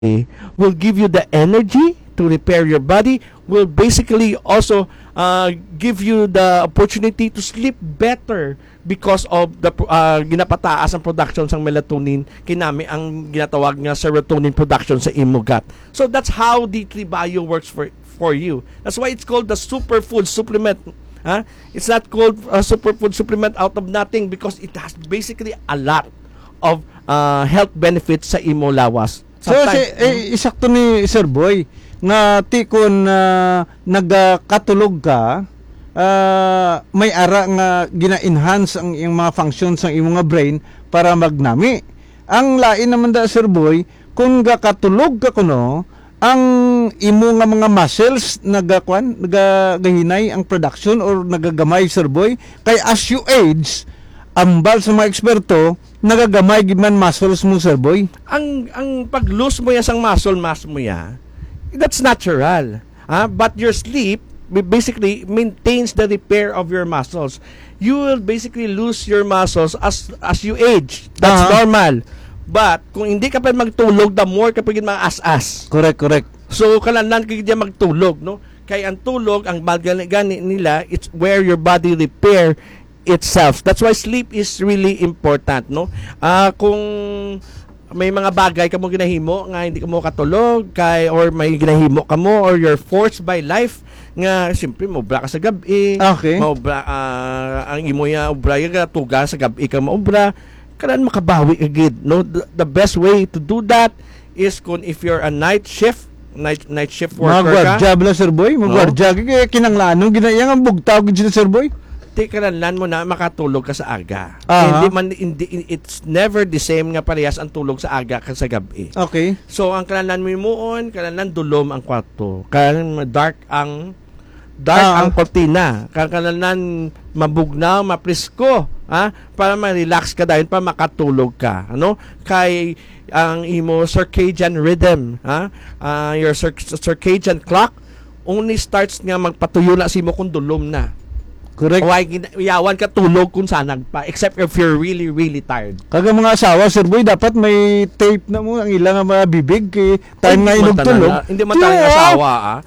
will give you the energy to repair your body, will basically also give you the opportunity to sleep better because of the ginapataas ang production ng melatonin kinami ang ginatawag nga serotonin production sa imugat. So that's how D3 Bio works for you. That's why it's called the superfood supplement. It's not called a superfood supplement out of nothing because it has basically a lot of health benefits sa imo lawas. So, isakto ni Sir Boy nga tikon nagkatulog ka, may ara nga gina-enhance ang iyong mga functions ng iyong mga brain para magnami. Ang lain naman da, Sir Boy, kung gakatulog ka kuno, ang imo nga mga muscles nagahinay ang production or nagagamay, Sir Boy. Kay as you age, ambal sa mga eksperto, nagagamay giman muscles mo, Sir Boy. Ang pag-lose mo ya sang muscle mass mo ya, that's natural. But your sleep basically maintains the repair of your muscles. You will basically lose your muscles as you age. That's normal. But kung hindi ka pa magtulog, the more ka pa mga as-as. Correct. So kailangan ka diyan magtulog, no? Kaya ang tulog, ang gani nila, it's where your body repair itself. That's why sleep is really important, no? Kung may mga bagay ka mo ginahimo nga hindi ka mo katulog or may ginahimo ka mo or you're forced by life nga siyempre maubra ka sa gabi. Okay. Maubra ang imo ya ubra ka tuga sa gabi ka maubra. Kailangan makabawi agad, no? The best way to do that is if you're a night shift worker ka. Magwardya bala, Sir Boy. Magwardya kaya kinanglanong ginayang ang bugtaw gid Sir Boy. Kailangan mo na makatulog ka sa aga. It's never the same nga parehas ang tulog sa aga ka sa gabi. Okay. So ang kailangan mo imuon, kailangan dulom ang kwarto. Kailangan dark ang kortina. Kailangan mabugnaw, mapresko, para ma-relax ka dahil para makatulog ka. Kay ang imo circadian rhythm, your circadian clock only starts nga magpatuyo na si mo kung dulom na. Correct. Iyawan ka tulog kung sanag pa, except if you're really, really tired. Kaga mga asawa, Sir Boy, dapat may tape na mo ang ilang mga bibig kay time nga inugtulog. Hindi man tanan nga asawa,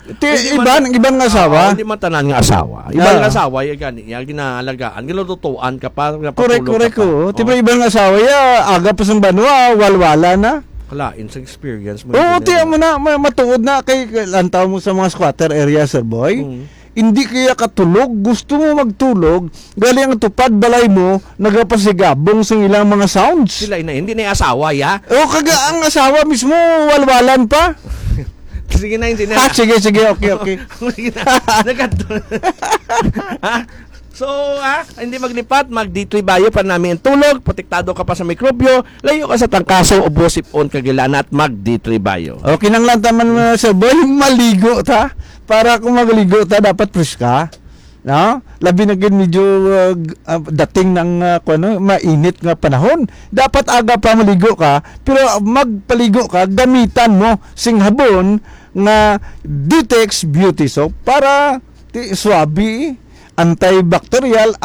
ibang asawa. Hindi man tanan nga asawa. Ibang asawa, ginalagaan, ginututuan ka pa, correct ko. Tiba ibang asawa, aga pa sang banwa, walwala na. Kalain sa experience mo. Tiyan mo na, matuod na kay lantaw mo sa mga squatter area, Sir Boy. Hindi kaya katulog, gusto mo magtulog, galing ang tupad balay mo, nagapasigabong sa ilang mga sounds. Sila hindi na asawa, ya? Kaga ang asawa mismo, walwalan pa. Sige na, hindi na. Sige, okay. So, hindi maglipat, mag-D3 Bio para namin tulog, protektado ka pa sa mikrobyo, layo ka sa tangkaso, ubosipon kagilan at mag-D3 Bio. Okay nang lantaman mo, Sir Boy, maligo ta. Para kung magligo ta, dapat fresh ka. No? Labi na medyo dating ng mainit nga panahon. Dapat aga pa maligo ka, pero magpaligo ka, gamitan mo sing habon nga Ditex Beauty Soap para swabe, antibacterial,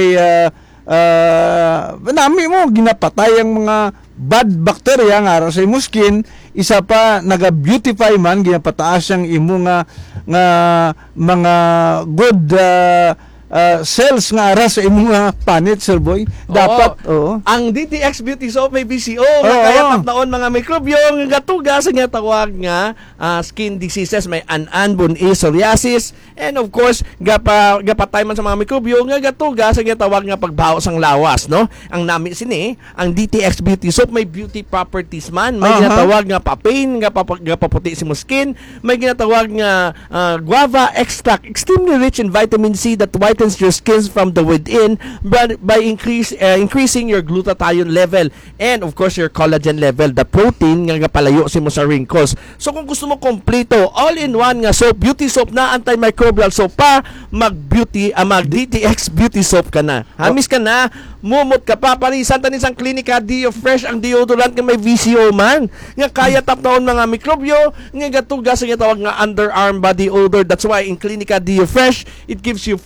nami mo ginapatay ang mga bad bacteria nga sa imong skin. Isa pa naga-beautify man, ginapataas ang imo nga mga good cells nga ara sa imo nga panit, Sir Boy. Dapat ang DTX Beauty Soap may BCO kaya tapnaon mga mikrobyo nga gatuga sa nga tawag nga skin diseases, may anbon psoriasis, and of course gapatay man sa mga mikrobyo nga gatuga sa nga tawag nga pagbaho sang lawas, no? Ang nami sini ang DTX Beauty Soap may beauty properties man, may ginatawag nga papain nga paputi si mo skin, may ginatawag nga guava extract, extremely rich in vitamin C that whitens your skin from the within by increasing your glutathione level and of course your collagen level, the protein nga palayo si mo sa wrinkles. So kung gusto mo kompleto, all-in-one nga soap, beauty soap na antimicrobial soap pa, mag DTX Beauty Soap ka na. Hamis ka na, mumot ka pa, parisan tanis ang Clinica Dio Fresh, ang deodorant nga may VCO man. Nga kaya tapnaon mga mikrobyo, nga gatuga sa tawag nga underarm body odor. That's why in Clinica Dio Fresh, it gives you 48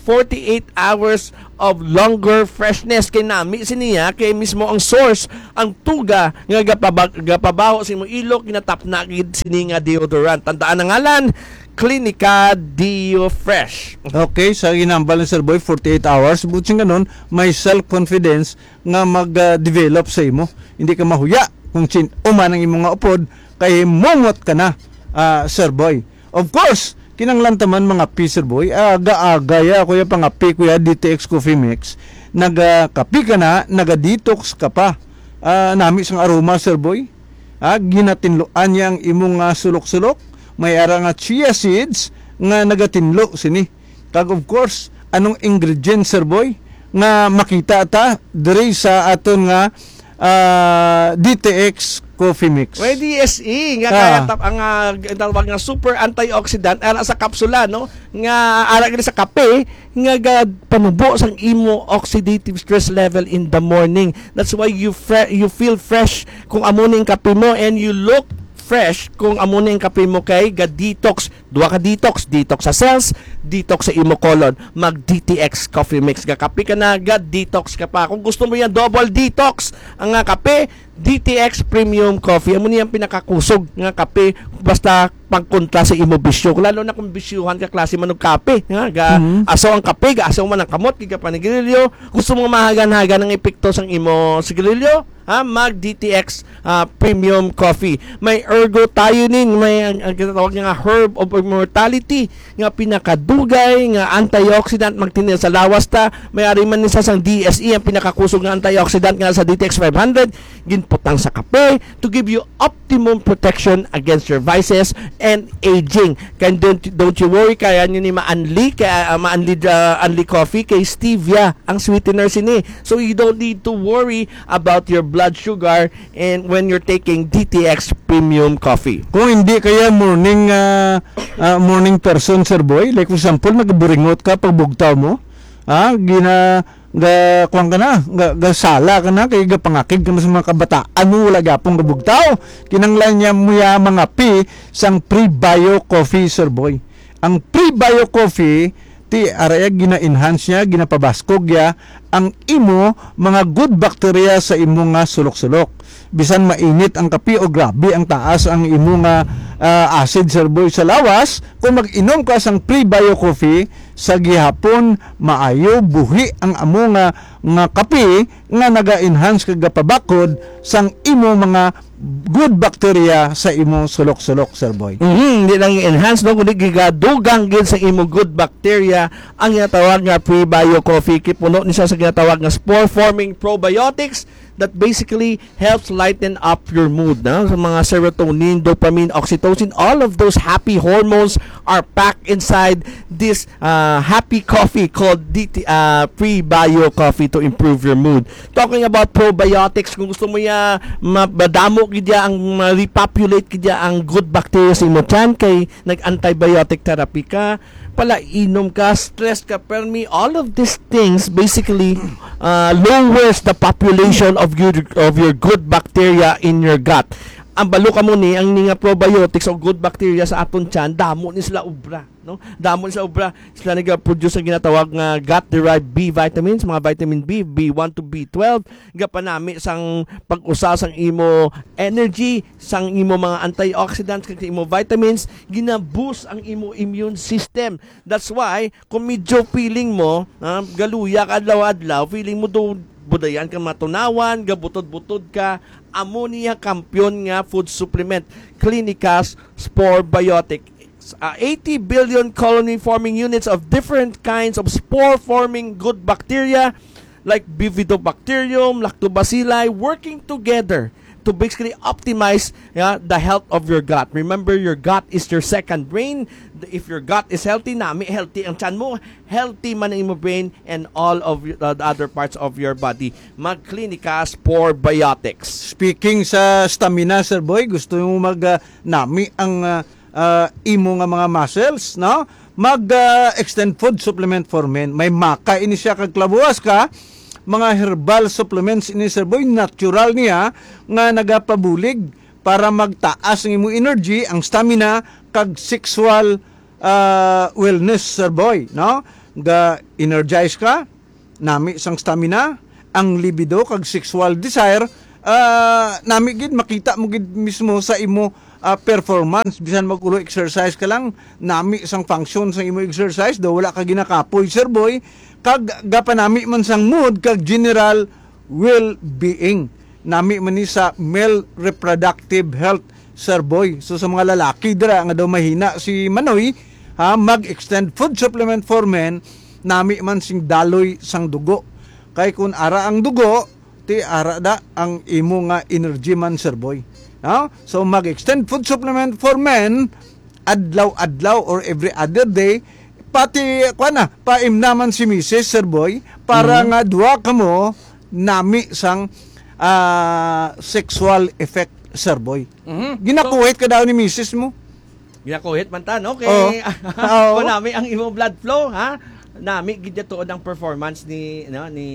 48 hours of longer freshness. Kay nami siniya kay mismo ang source ang tuga nga gapabaho sa imong ilok ginatap na gid sini nga deodorant. Tandaan ang ngalan, Clinica Deo Fresh. Okay, sa ginambal ni Sir Boy, 48 hours. Butsing ganun, may self-confidence nga mag-develop sa imo. Hindi ka mahuya kung uman ang imong nga upod, kay mungot ka na, Sir Boy. Of course, kinanglantaman mga P, Sir Boy, aga-agaya, kuya pangapi, kuya DTX Coffee Mix, nagkapi ka na, naga-detox ka pa. Nami sang aroma, Sir Boy. Ginatinloan niya ang imong sulok-sulok. May ara nga chia seeds nga nagatinlo sini. Kag of course, anong ingredient, Sir Boy, nga makita ta diri sa aton nga DTX Coffee Mix. Well, DSE nga kaya ang tawag nga super antioxidant ara sa kapsula, no? Nga ara gid sa kape nga panubo sang imo oxidative stress level in the morning. That's why you feel fresh kung amo ning kape mo, and you look fresh kung amo na yung kape mo kay ga-detox. Duha ka detox sa cells, detox sa imo colon. Mag-DTX Coffee Mix. Ga-kape ka na, ga-detox ka pa. Kung gusto mo yan, double detox ang kape, DTX Premium Coffee. Amo niyang pinakakusog nga kape basta pagkontra sa imo bisyo. Lalo na kung bisyuhan ka klase man og kape, asaw ang kape, asaw man ang kamot, giga panigrilyo. Gusto mo mahagan-hagan ang epekto sang imo sigarilyo, mag DTX Premium Coffee. May ergothioneine, may tawag nga herb of immortality nga pinakadugay nga antioxidant magtinil sa lawas ta. May ari man ni sa sang DSE ang pinakakusog nga antioxidant nga sa DTX 500 ginputang sa kape to give you optimum protection against your vices and aging. Kaya don't you worry, kaya nyo ni ma-unli coffee kay stevia ang sweetener sini. So you don't need to worry about your blood sugar and when you're taking DTX Premium Coffee. Kung hindi kaya morning person, Sir Boy, like for example, nagburingot ka pag bugtaw mo, kuwang ka na, sala ka na, kaya pangakig ka na sa mga kabataan mo, wala gapong gabugtaw. Kinanglan niya mo ya mga P sang pre-bio coffee, Sir Boy. Ang pre-bio coffee, ti araya gina-enhance niya, ginapabaskog ya ang imo mga good bacteria sa imo nga sulok-sulok. Bisan mainit ang kape o grabe ang taas ang imo nga acid, Sir Boy, sa lawas, kung mag-inom ka sang pre-bio coffee, sa gihapon maayo buhi ang amo nga kape nga naga-enhance kag pabakod sang imo mga good bacteria sa imo sulok-sulok, Sir Boy. Hindi lang i-enhance, no, kundi gigadugang gid sa imo good bacteria ang ginatawag nga pre-bio coffee. Kipuno ni sa ginatawag nga spore-forming probiotics that basically helps lighten up your mood, no? Sa mga serotonin, dopamine, oxytocin, all of those happy hormones are packed inside this happy coffee called pre-bio coffee to improve your mood. Talking about probiotics, kung gusto mo ya madamo gidya ang repopulate gidya ang good bacteria sa imo tiyan, kay nag-antibiotic therapy ka, pala inom ka, stress ka, pero all of these things basically lowers the population of your good bacteria in your gut. Ang balo ka mo ni ang nga probiotics o good bacteria sa aton tiyan, damo ni sila ubra, no? Damo ni sila ubra, sila nag-produce ang ginatawag nga gut-derived B vitamins, mga vitamin B, B1 to B12, gapanami sang pag-usa sang imo energy, sang imo mga antioxidants, kag imo vitamins, gina-boost ang imo immune system. That's why kung medyo feeling mo galuya ka adlaw-adlaw, feeling mo do budayan ka matunawan, gabutod-butod ka, ammonia kampiyon nga food supplement, Clinicas Spore Biotic. 80 billion colony-forming units of different kinds of spore-forming good bacteria like Bifidobacterium, Lactobacilli working together to basically optimize the health of your gut. Remember, your gut is your second brain. If your gut is healthy, healthy ang tiyan mo, healthy man ang imo brain and all of the other parts of your body. Mag-Clinica Spore Biotics. Speaking sa stamina, Sir Boy, gusto mo nami ang imo nga mga muscles, no? Extend food supplement for men. May maka ini siya kag klabuas ka, mga herbal supplements ini, Sir Boy, natural niya nga nagapabulig para magtaas ang imo energy, ang stamina kag sexual wellness, Sir Boy, no? ga energize ka, nami sang stamina, ang libido kag sexual desire, nami gid makita mo gid mismo sa imo performance. Bisan magulo exercise ka lang, nami sang function sa imo exercise, daw wala ka ginakapoy, Sir Boy, kag gapanami man sang mood kag general well-being. Nami man ni sa male reproductive health, Sir Boy. So sa mga lalaki dira nga daw mahina si Manoy, mag-extend food supplement for men, nami man sing daloy sang dugo. Kay kun ara ang dugo, ti ara da ang imo nga energy man, Sir Boy. So mag-extend food supplement for men adlaw-adlaw or every other day, pati paim naman si Mrs. Sir Boy para nga duwa kamo nami sang sexual effect, Sir Boy. Ginakuhit ka daw ni Mrs. mo? Ginakuhit man tan, okay. Oo. Nami ang imong blood flow, ha? Nami gid tuod ang performance ni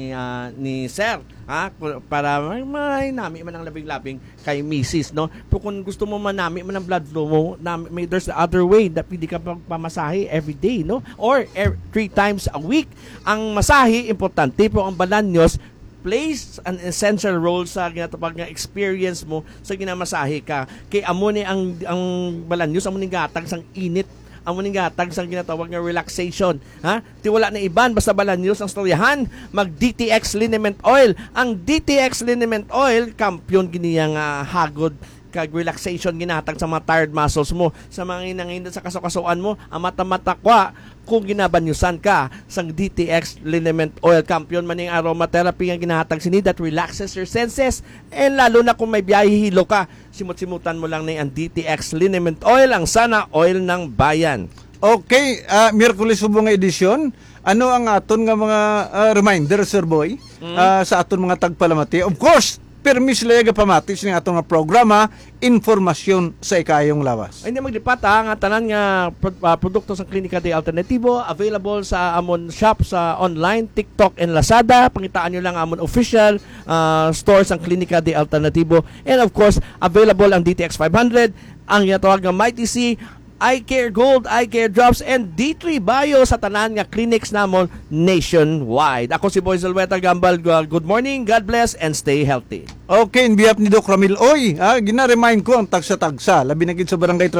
ni Sir, ha? Para may nami man ang labing-labing kay Mrs., no? Pero kung gusto mo man nami man ang blood flow mo, there's the other way that pwede ka pamasahe every day, no? Or 3 times a week. Ang masahe importante po, ang balanyos plays an essential role sa ginatapag nga experience mo sa ginamasahe ka. Kay amo ni ang balanyos, amo ni gatag sang init, amo ni gatag sang ginatawag nga relaxation, ha? Ti wala na iban basta balanyos ang storyahan. Mag DTX liniment oil. Ang DTX liniment oil, kampiyon giniya nga hagod kag relaxation ginatag sa mga tired muscles mo, sa mga inangindot sa kasukasuan mo, ang mata-mata kwa kung ginabanyusan ka sang DTX liniment oil. Kampiyon man yung aromatherapy nga ginahatag sini that relaxes your senses, and lalo na kung may biyahihilo ka, simut-simutan mo lang na ang DTX liniment oil, ang sana oil ng bayan. Okay, Miyerkules subong nga edisyon. Ano ang aton nga mga reminder, Sir Boy, sa aton mga tagpalamati? Of course, permis lega pamatis ng atong programa, informasyon sa ikayong lawas. Ay, hindi maglipat nga tanan nga produkto sa Klinika de Alternativo, available sa amon shop sa online, TikTok and Lazada. Pangitaan nyo lang amon official store sa Klinika de Alternativo. And of course, available ang DTX 500, ang ginatawag nga Mighty C, Eye Care Gold, Eye Care Drops, and D3 Bio sa tanan nga clinics namon nationwide. Ako si Boy Zalweta Gambal. Good morning, God bless, and stay healthy. Okay, in behalf ni Doc Ramil Oy, gina-remind ko ang tagsa-tagsa, labi na gid sa Barangay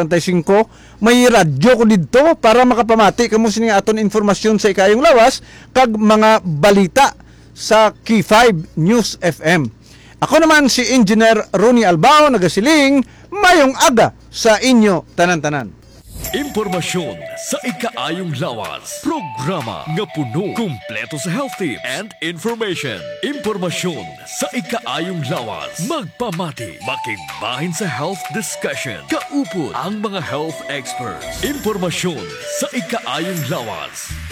35, may radyo ko dito para makapamati kamo sini aton informasyon sa ikayong lawas kag mga balita sa Key 5 News FM. Ako naman si Engineer Ronnie Albao, nagasiling mayong aga sa inyo tanan-tanan. Impormasyon sa ikaayong lawas. Programa nga puno, kumpleto sa health tips and information. Impormasyon sa ikaayong lawas. Magpamati, makigbahin sa health discussion. Kaupod ang mga health experts. Impormasyon sa ikaayong lawas.